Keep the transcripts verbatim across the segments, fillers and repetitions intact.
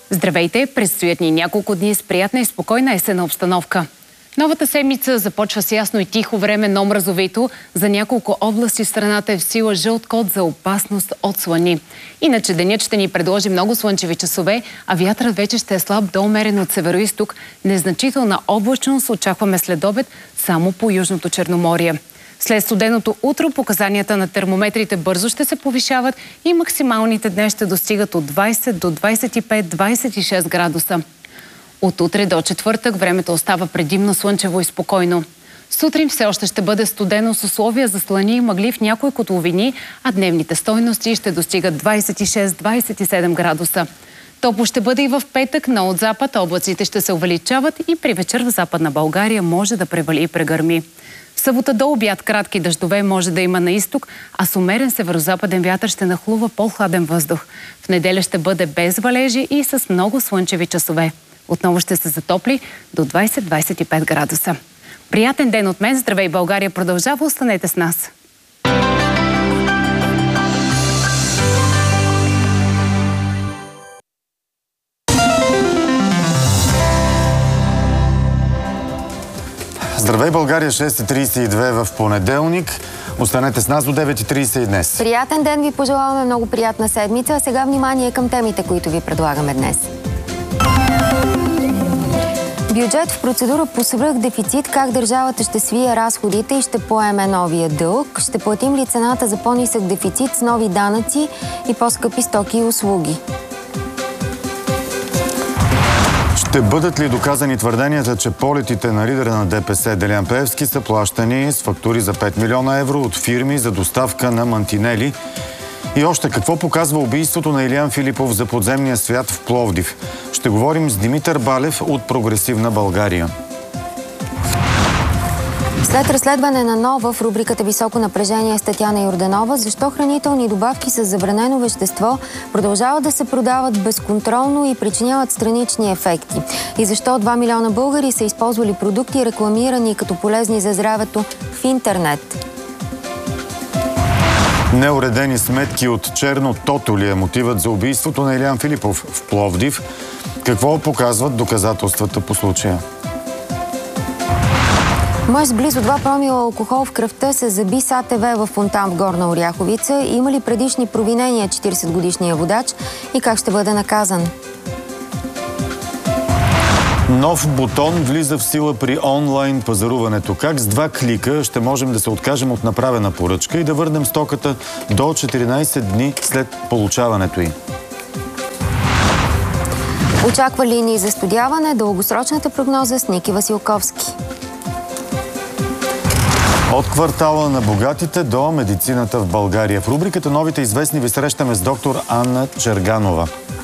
Здравейте! Предстоят ни няколко дни с приятна и спокойна есенна обстановка. Новата седмица започва с ясно и тихо време, но мразовито. За няколко области в страната е в сила жълт код за опасност от слани. Иначе денят ще ни предложи много слънчеви часове, а вятърът вече ще е слаб до умерен от североизток. Незначителна облачност очакваме след обед само по Южното Черноморие. След студеното утро показанията на термометрите бързо ще се повишават и максималните днес ще достигат от двайсет до двайсет и пет до двайсет и шест градуса. От утре до четвъртък времето остава предимно слънчево и спокойно. Сутрин все още ще бъде студено с условия за слани и мъгли в някои котловини, а дневните стойности ще достигат двайсет и шест до двайсет и седем градуса. Топло ще бъде и в петък, но от запад облаците ще се увеличават и при вечер в Западна България може да превали и прегърми. В събота до обяд кратки дъждове може да има на изток, а с умерен северозападен вятър ще нахлува по-хладен въздух. В неделя ще бъде без валежи и с много слънчеви часове. Отново ще се затопли до двайсет до двайсет и пет градуса. Приятен ден от мен! Здравей, България продължава. Останете с нас! Здравей, България, шест и трийсет и две в понеделник. Останете с нас до девет и трийсет и днес. Приятен ден ви пожелаваме, много приятна седмица. А сега внимание към темите, които ви предлагаме днес. Бюджет в процедура по свръхдефицит, как държавата ще свие разходите и ще поеме новия дълг. Ще платим ли цената за по-нисък дефицит с нови данъци и по-скъпи стоки и услуги? Ще бъдат ли доказани твърденията, че полетите на лидера на ДПС Делян Пеевски са плащани с фактури за пет милиона евро от фирми за доставка на мантинели? И още какво показва убийството на Илиян Филипов за подземния свят в Пловдив? Ще говорим с Димитър Балев от Прогресивна България. След разследване на Нова в рубриката Високо напрежение с Татяна Йорданова, защо хранителни добавки с забранено вещество продължават да се продават безконтролно и причиняват странични ефекти? И защо два милиона българи са използвали продукти, рекламирани като полезни за здравето в интернет? Неуредени сметки от черно тото ли е мотивът за убийството на Илиян Филипов в Пловдив? Какво показват доказателствата по случая? Мъж с близо два промила алкохол в кръвта се заби с А Т В в фонтан в Горна Оряховица. Има ли предишни провинения четирийсетгодишния водач и как ще бъде наказан? Нов бутон влиза в сила при онлайн пазаруването. Как с два клика ще можем да се откажем от направена поръчка и да върнем стоката до четиринайсет дни след получаването й? Очаква линии за студяване, дългосрочната прогноза с Ники Василковски. От квартала на богатите до медицината в България. В рубриката Новите известни ви срещаме с доктор Анна Черганова.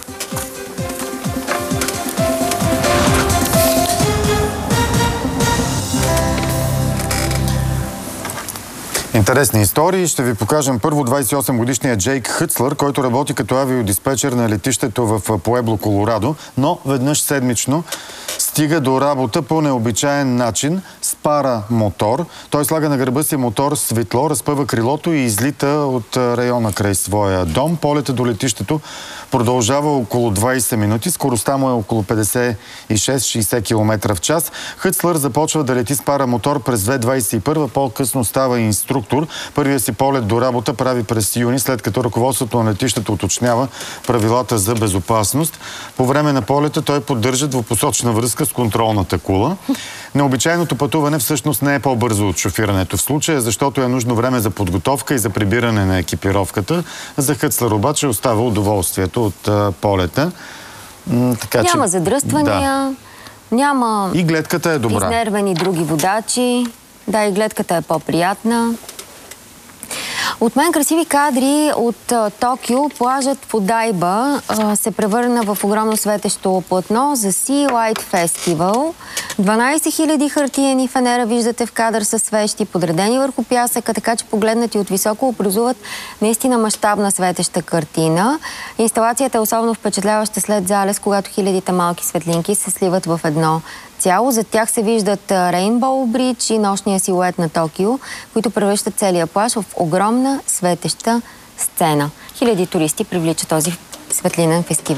Интересни истории. Ще ви покажем първо двайсет и осем годишния Джейк Хъцлър, който работи като авиодиспетчер на летището в Пуебло, Колорадо, но веднъж седмично стига до работа по необичаен начин с парамотор. Той слага на гърба си мотор светло, разпъва крилото и излита от района край своя дом. Полета до летището продължава около двайсет минути. Скоростта му е около петдесет и шест до шейсет километра в час. Хъцлър започва да лети с парамотор през две хиляди двайсет и първа. По-късно става инструктор. Първия си полет до работа прави през юни, след като ръководството на летището уточнява правилата за безопасност. По време на полета той поддържа двупосочна връзка с контролната кула. Необичайното пътуване всъщност не е по-бързо от шофирането в случая, защото е нужно време за подготовка и за прибиране на екипировката. За Хъцлър обаче остава удоволствието от а, полета. М, така, няма че, задръствания, да. Няма и гледката е добра. Изнервени други водачи. Да, и гледката е по-приятна. От мен красиви кадри от а, Токио. Плажът в Одайба а, се превърна в огромно светещо платно за Sea Light Festival. дванайсет хиляди хартиени фенера виждате в кадър със свещи, подредени върху пясъка, така че погледнати от високо образуват наистина мащабна светеща картина. Инсталацията е особено впечатляваща след залез, когато хилядите малки светлинки се сливат в едно цяло. За тях се виждат Рейнбоу Бридж и нощния силует на Токио, които превръщат целия плаж в огромна светеща сцена. Хиляди туристи привлича този светлинен фестивал.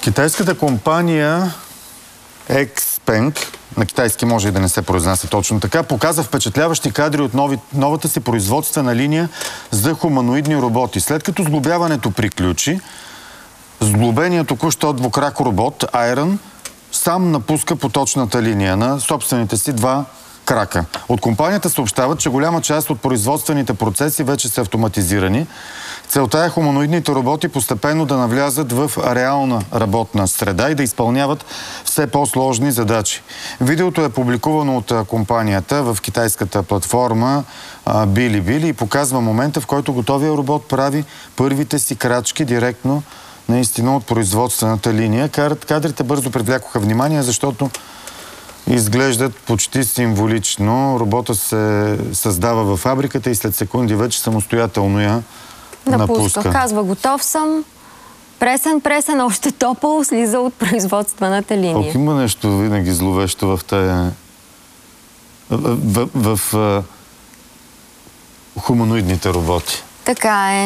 Китайската компания Xpeng, на китайски може и да не се произнася точно така, показа впечатляващи кадри от нови, новата си производствена линия за хуманоидни роботи. След като сглобяването приключи, сглобеният току-що двукрак робот Iron сам напуска поточната линия на собствените си два крака. От компанията съобщават, че голяма част от производствените процеси вече са автоматизирани. Целта е хуманоидните роботи постепенно да навлязат в реална работна среда и да изпълняват все по-сложни задачи. Видеото е публикувано от компанията в китайската платформа Bilibili и показва момента, в който готовия робот прави първите си крачки директно наистина от производствената линия. Кадрите бързо привлякоха внимание, защото изглеждат почти символично. Робота се създава във фабриката и след секунди вече самостоятелно я напуска. напуска. Казва, готов съм, пресен, пресен, още топъл, слиза от производствената линия. Ох, има нещо винаги зловещо в тая... в, в, в, в хуманоидните роботи. Така е.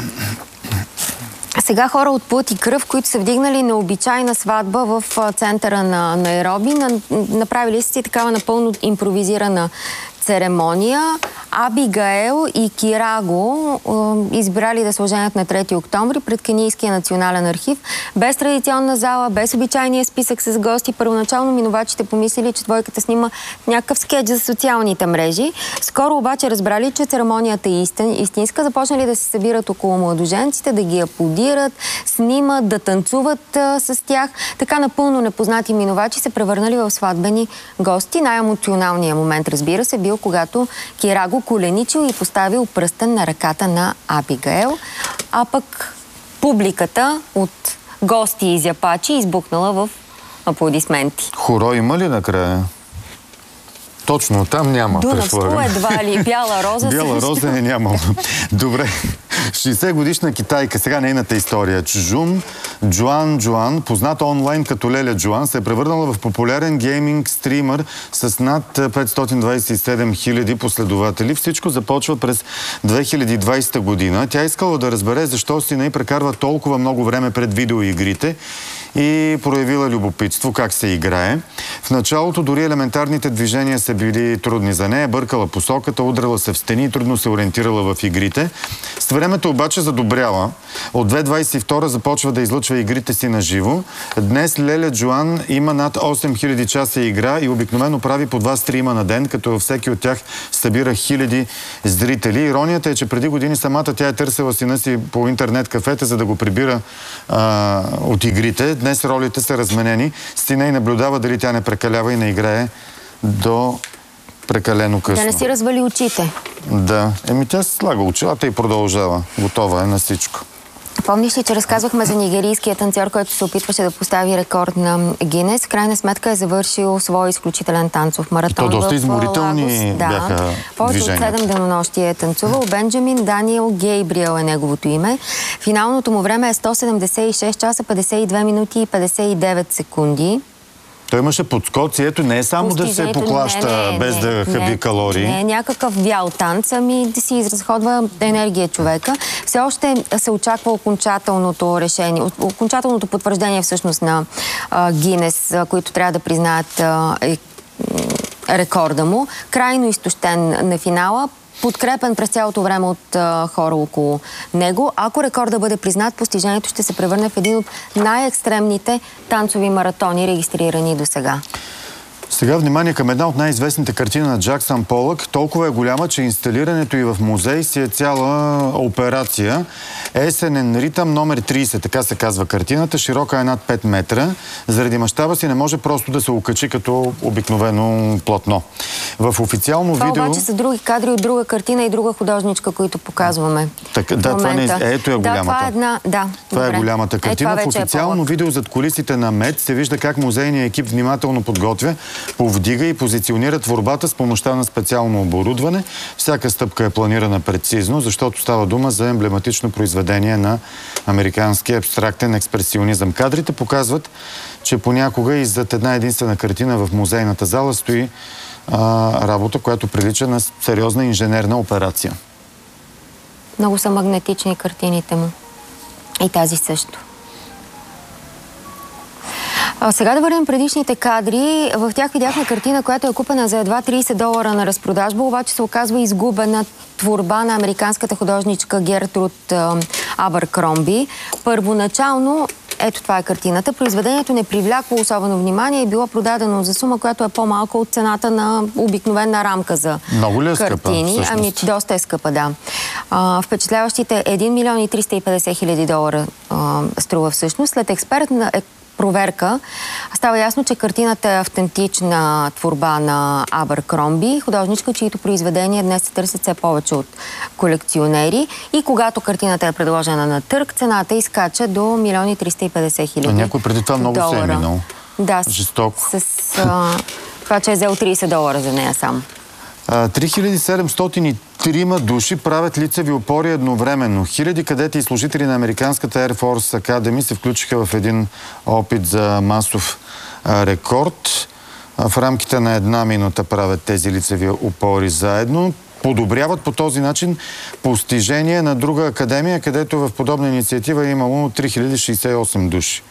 Сега хора от плът и кръв, които са вдигнали необичайна сватба в центъра на Найроби, направили си такава напълно импровизирана церемония. Абигаел и Кираго е, избрали да се оженят на трети октомври пред Кенийския национален архив. Без традиционна зала, без обичайния списък с гости. Първоначално минувачите помислили, че двойката снима някакъв скетч за социалните мрежи. Скоро обаче разбрали, че церемонията е истин, истинска. Започнали да се събират около младоженците, да ги аплодират, снимат, да танцуват а, с тях. Така напълно непознати минувачи се превърнали в сватбени гости. Най-емоционалният момент, разбира се, бил когато Кираго коленичил и поставил пръстен на ръката на Абигаел, а пък публиката от гости и зяпачи избухнала в аплодисменти. Хоро има ли накрая? Точно, там няма. Дунавско едва ли, бяла роза. Бяла роза е нямам. Добре. шейсет годишна китайка, сега нейната история. Чжун Джуан Джуан, позната онлайн като Леля Джуан, се е превърнала в популярен гейминг стример с над петстотин двадесет и седем хиляди последователи. Всичко започва през две хиляди и двадесета година. Тя искала да разбере защо сина й прекарва толкова много време пред видеоигрите и проявила любопитство как се играе. В началото дори елементарните движения са били трудни за нея. Бъркала посоката, удрала се в стени и трудно се ориентирала в игрите. С времето обаче задобряла. От две хиляди двадесет и втора започва да излъчва игрите си на живо. Днес Леля Джуан има над осем хиляди часа игра и обикновено прави по два стрима на ден, като във всеки от тях събира хиляди зрители. Иронията е, че преди години самата тя е търсила сина си по интернет кафета, за да го прибира а, от игрите. Днес ролите са разменени. Сина й наблюдава дали тя не прекалява и не играе до прекалено късно. Да не си развали очите. Да. Еми тя се слага очилата и продължава. Готова е на всичко. Помниш ли, че разказвахме за нигерийския танцор, който се опитваше да постави рекорд на Гинес? В крайна сметка е завършил свой изключителен танцов маратон. И то доста изморителни да. бяха Повече от седем денонощи е танцувал. Бенджамин Даниел Гейбриел е неговото име. Финалното му време е сто седемдесет и шест часа, петдесет и две минути и петдесет и девет секунди. Той имаше подскоци, ето не е само да се поклаща не, не, без не, да хаби не, калории. Не е някакъв вял танц, ами да си изразходва енергия човека. Все още се очаква окончателното решение, окончателното потвърждение всъщност на а, Гинес, а, които трябва да признаят а, е, рекорда му. Крайно изтощен на финала. Подкрепен през цялото време от а, хора около него. Ако рекорда бъде признат, постижението ще се превърне в един от най-екстремните танцови маратони, регистрирани до сега. Сега внимание към една от най-известните картини на Джаксън Полък. Толкова е голяма, че инсталирането и в музей си е цяла операция. Есенен ритъм номер тридесет, така се казва картината. Широка е над пет метра. Заради мащаба си не може просто да се окачи като обикновено платно. В официално това видео... обаче са други кадри от друга картина и друга художничка, които показваме. Так, да, това не... Ето е голямата. Да, това е една... Да, това добре. е голямата картина. Е, в официално е видео зад кулисите на МЕД се вижда как музейният екип внимателно подготвя, повдига и позиционира творбата с помощта на специално оборудване. Всяка стъпка е планирана прецизно, защото става дума за емблематично произведение на американски абстрактен експресионизъм. Кадрите показват, че понякога и зад една единствена картина в музейната зала стои а, работа, която прилича на сериозна инженерна операция. Много са магнетични картините му. И тази също. А сега да върнем предишните кадри. В тях видяхме картина, която е купена за едва трийсет долара на разпродажба, обаче се оказва изгубена творба на американската художничка Гертруд Абъркромби. Първоначално, ето това е картината, произведението не привлякло особено внимание и било продадено за сума, която е по-малка от цената на обикновена рамка за Много ли е картини. скъпа, ами, доста е скъпа, да. А, впечатляващите един милион и триста и петдесет хиляди долара а, струва всъщност. След експертна проверка става ясно, че картината е автентична творба на Абъркромби, художничка, чието произведения днес се търсят все повече от колекционери. И когато картината е предложена на търг, цената изкача до милион и триста и петдесет хиляди долара. Някой преди това много се е минал. Да, жестоко. С, с а, това, че е взел трийсет долара за нея сам. три хиляди седемстотин и три души правят лицеви опори едновременно. Хиляди кадети и служители на американската Air Force Academy се включиха в един опит за масов а, рекорд. А, в рамките на една минута правят тези лицеви опори заедно. Подобряват по този начин постижение на друга академия, където в подобна инициатива е имало три хиляди шейсет и осем души.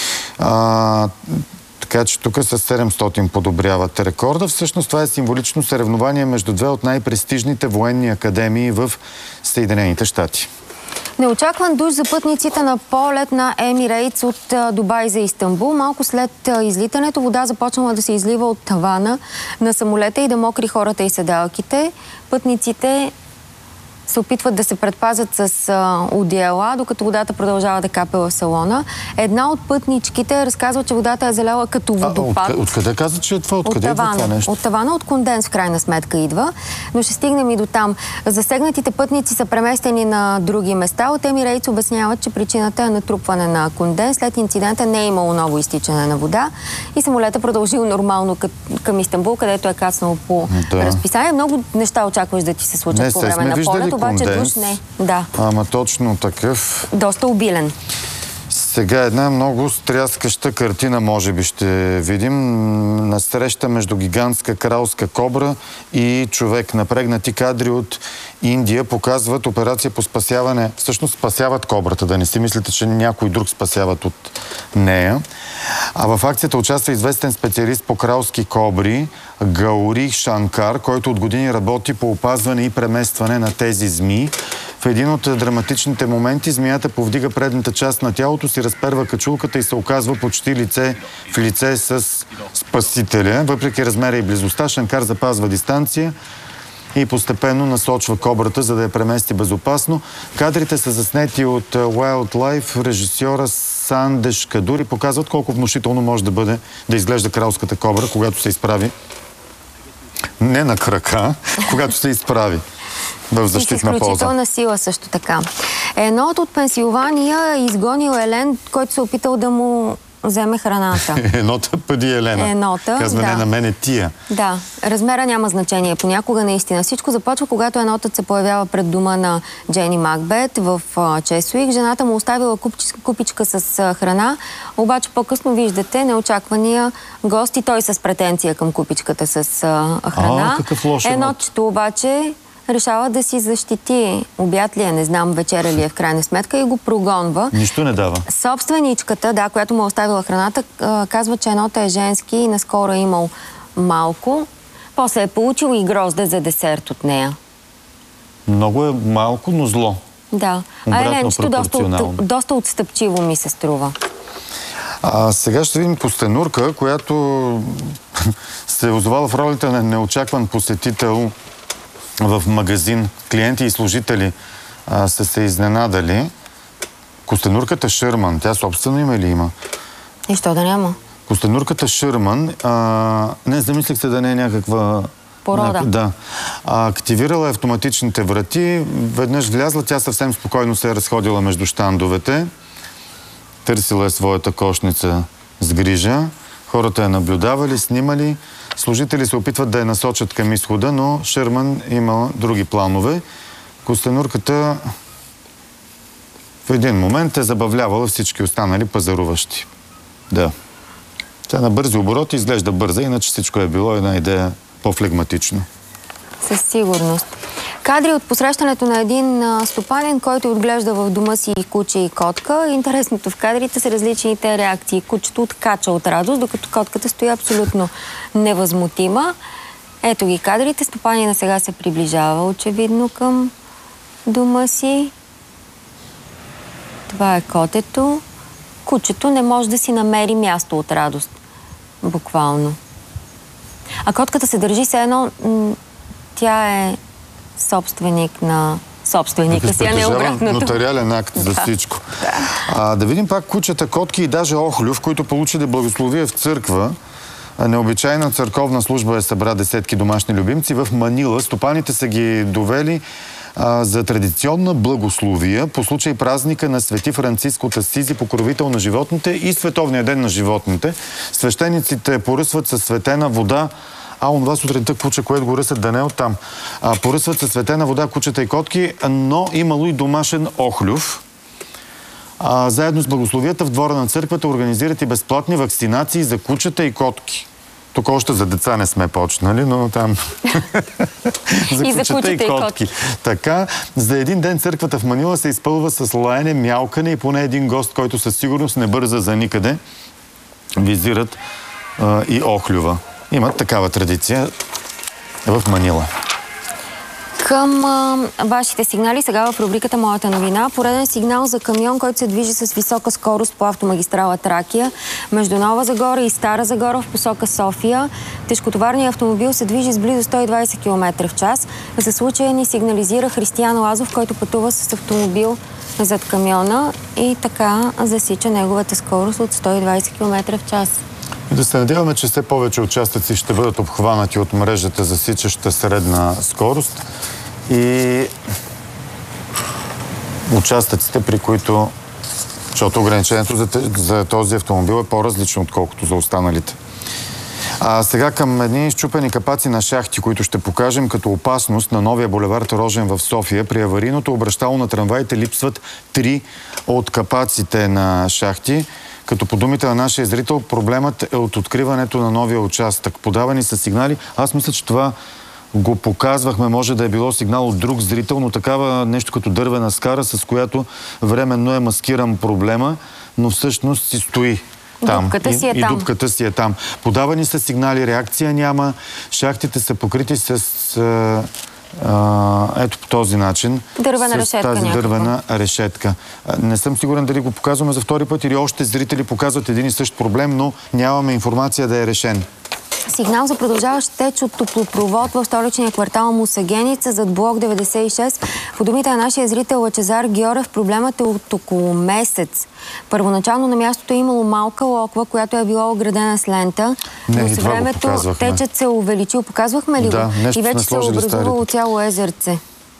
А, Така че тук с седемстотин подобряват рекорда. Всъщност това е символично съревнование между две от най-престижните военни академии в Съединените щати. Неочакван душ за пътниците на полет на Емирейтс от Дубай за Истанбул. Малко след излитането вода започнала да се излива от тавана на самолета и да мокри хората и седалките. Пътниците се опитват да се предпазят с а, одеяла, докато водата продължава да капе в салона. Една от пътничките разказва, че водата е заляла като водопад. А, от, откъде каза, че е това? Откъде от идва тавана, това нещо? От тавана, от конденс в крайна сметка идва. Но ще стигнем и до там. Засегнатите пътници са преместени на други места. От Емирейтс обясняват, че причината е натрупване на конденс. След инцидента не е имало ново изтичане на вода и самолета продължил нормално към Истанбул, където е кацнал по да. разписание. Много неща очакваш да ти се случат не, по време на полет, обаче душ не. Да. Ама точно такъв. Доста обилен. Сега една много стряскаща картина, може би ще видим. Насреща между гигантска кралска кобра и човек. Напрегнати кадри от Индия показват операция по спасяване. Всъщност спасяват кобрата, да не си мислите, че някой друг спасяват от нея. А в акцията участва известен специалист по кралски кобри, Гаури Шанкар, който от години работи по опазване и преместване на тези змии. В един от драматичните моменти змията повдига предната част на тялото си, разперва качулката и се оказва почти лице в лице с спасителя. Въпреки размера и близостта, Шанкар запазва дистанция и постепенно насочва кобрата, за да я премести безопасно. Кадрите са заснети от Wildlife, режисьора Сандеш Кадури, показват колко внушително може да бъде да изглежда кралската кобра, когато се изправи. Не на крака, когато се изправи в защитна полза. И с изключителна сила също така. Енот от Пенсилвания е изгонил елен, който се опитал да му вземе храната. Енота пъди Елена. Енота, Казва, да. не на мене тия. Да, размера няма значение. Понякога наистина. Всичко започва, когато енотът се появява пред дома на Джени Макбет в Чесуик. Жената му оставила купичка, купичка с а, храна, обаче по-късно виждате неочаквания гост и той с претенция към купичката с а, храна. А, какъв лош енот. Енотчето обаче решава да си защити. Обяд ли е, не знам, вечеря ли е в крайна сметка и го прогонва. Нищо не дава. Собственичката, да, която му е оставила храната, казва, че енота е женски и наскоро е имал малко. После е получил и грозде за десерт от нея. Много е малко, но зло. Да. А еленчето доста, доста отстъпчиво ми се струва. А сега ще видим костенурка, която се е озовала в ролята на неочакван посетител в магазин. Клиенти и служители а, са се изненадали. Костенурката Шърман, тя собствено име ли има? И що да няма? Костенурката Шърман, а, не, замислих се да не е някаква... Порода. Няк... Да. А, активирала е автоматичните врати, веднъж влязла, тя съвсем спокойно се е разходила между щандовете. Търсила е своята кошница с грижа. Хората я наблюдавали, снимали. Служители се опитват да я насочат към изхода, но Шърман има други планове. Костенурката в един момент е забавлявала всички останали пазаруващи. Да. Тя на бързи обороти изглежда бърза, иначе всичко е било една идея по-флегматично. Със сигурност. Кадри от посрещането на един стопанин, който отглежда в дома си и куче и котка. Интересното в кадрите са различните реакции. Кучето откача от радост, докато котката стои абсолютно невъзмутима. Ето ги кадрите. Стопанина сега се приближава очевидно към дома си. Това е котето. Кучето не може да си намери място от радост. Буквално. А котката се държи все едно... Тя е собственик на собственика си, а не обратното. Нотариален акт за всичко. Да. А, да видим пак кучета, котки и даже Охлюв, които получили благословие в църква. Необичайна църковна служба е събра десетки домашни любимци в Манила. Стопаните са ги довели а, за традиционна благословия по случай празника на Свети Франциск от Асизи, покровител на животните, и Световния ден на животните. Свещениците поръсват със светена вода. А, онова сутринта куче, което го ръсят, да не е оттам. А, поръсват със светена вода кучета и котки, но имало и домашен Охлюв. А, заедно с благословията в двора на църквата организират и безплатни вакцинации за кучета и котки. Тук още за деца не сме почнали, но там... за и за кучета и котки. Така, за един ден църквата в Манила се изпълва с лаене, мяукане и поне един гост, който със сигурност не бърза за никъде, визират а, и Охлюва. Имат такава традиция в Манила. Към а, вашите сигнали сега в рубриката Моята новина. Пореден сигнал за камион, който се движи с висока скорост по автомагистрала Тракия между Нова Загора и Стара Загора в посока София. Тежкотоварният автомобил се движи с близо сто и двадесет километра в час. За случая ни сигнализира Християн Лазов, който пътува с автомобил зад камиона и така засича неговата скорост от сто и двадесет километра в час. И да се надяваме, че все повече участъци ще бъдат обхванати от мрежата засичаща средна скорост и участъците, при които, защото ограничението за, за този автомобил е по-различно, отколкото за останалите. А сега към едни изчупени капаци на шахти, които ще покажем като опасност на новия булевард Рожен в София. При аварийното обръщало на трамваите липсват три от капаците на шахти. Като по думите на нашия зрител, проблемът е от откриването на новия участък. Подавани са сигнали. Аз мисля, че това го показвахме. Може да е било сигнал от друг зрител, но такава нещо като дървена скара, с която временно е маскиран проблема, но всъщност си стои там. Дупката си е и, там. И дупката си е там. Подавани са сигнали, реакция няма. Шахтите са покрити с... А, ето по този начин. Дървена решетка. Тази някаква. дървена решетка. Не съм сигурен дали го показваме за втори път или още зрители показват един и същ проблем, но нямаме информация да е решен. Сигнал за продължаващ теч от топлопровод в столичния квартал Мусагеница зад блок деветдесет и шест. По думите на нашия зрител Лъчезар Георев, проблемът е от около месец. Първоначално на мястото е имало малка локва, която е била оградена с лента, Не, но с времето течът се увеличил. Показвахме ли да, го? И вече се е образувало цяло езерце.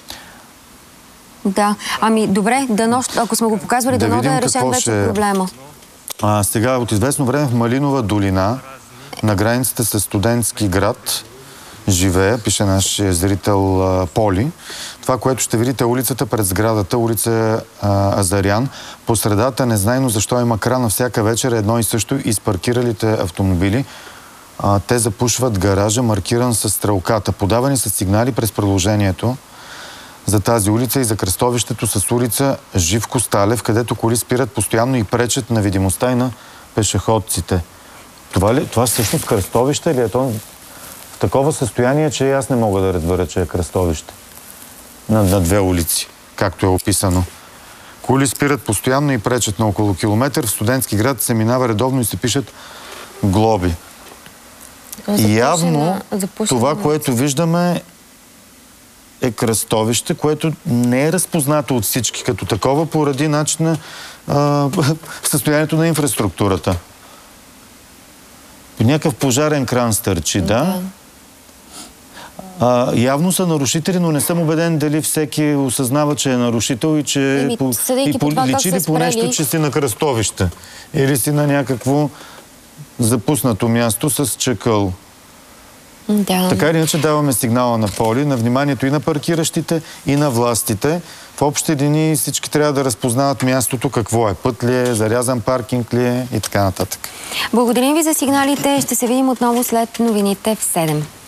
Да. Ами, добре, дано, ако сме го показвали, да дано да е решен вече ще... проблема. А, сега, от известно време в Малинова долина, на границата с Студентски град, живее, пише нашия зрител а, Поли. Това, което ще видите, е улицата пред сградата, улица а, Азарян. По средата, незнайно защо има крана, всяка вечер едно и също и с паркиралите автомобили. А, те запушват гаража, маркиран с стрелката. Подавани са сигнали през приложението за тази улица и за кръстовището с улица Живко Сталев, където коли спират постоянно и пречат на видимостта и на пешеходците. Това, ли, това всъщност кръстовище ли е? То в такова състояние, че аз не мога да разбера, че е кръстовище. На, на две улици, както е описано. Коли спират постоянно и пречат на около километър. В Студентски град се минава редовно и се пишат глоби. И явно това, което виждаме, е кръстовище, което не е разпознато от всички като такова, поради начина а, състоянието на инфраструктурата. Някакъв пожарен кран стърчи, да. А, явно са нарушители, но не съм убеден дали всеки осъзнава, че е нарушител и че Еми, по, и по, по личи ли по нещо, че си на кръстовище. Или си на някакво запуснато място с чакъл. Да. Така или иначе даваме сигнала на Поли, на вниманието и на паркиращите, и на властите. В общи линии всички трябва да разпознават мястото, какво е. Път ли е, зарязан паркинг ли е и така нататък. Благодарим ви за сигналите. Ще се видим отново след новините в седем.